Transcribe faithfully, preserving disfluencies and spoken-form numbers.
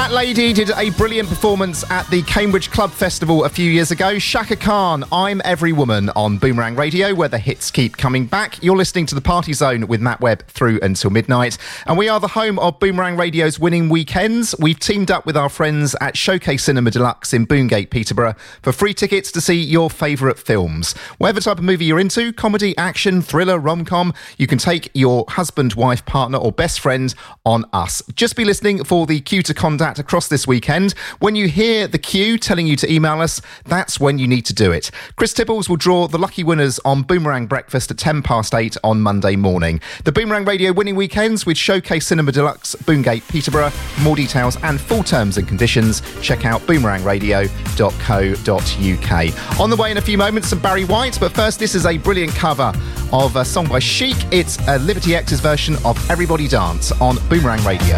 That lady did a brilliant performance at the Cambridge Club Festival a few years ago. Shaka Khan, I'm Every Woman on Boomerang Radio, where the hits keep coming back. You're listening to The Party Zone with Matt Webb through until midnight. And we are the home of Boomerang Radio's winning weekends. We've teamed up with our friends at Showcase Cinema Deluxe in Boongate, Peterborough, for free tickets to see your favourite films. Whatever type of movie you're into, comedy, action, thriller, rom-com, you can take your husband, wife, partner or best friend on us. Just be listening for the cue to contact across this weekend. When you hear the cue telling you to email us, that's when you need to do it. Chris Tibbles will draw the lucky winners on Boomerang Breakfast at ten past eight on Monday morning. The Boomerang Radio winning weekends with Showcase Cinema Deluxe, Boongate, Peterborough. For more details and full terms and conditions, check out boomerang radio dot co dot uk. On the way in a few moments, some Barry White, but first this is a brilliant cover of a song by Chic. It's a Liberty X's version of Everybody Dance on Boomerang Radio.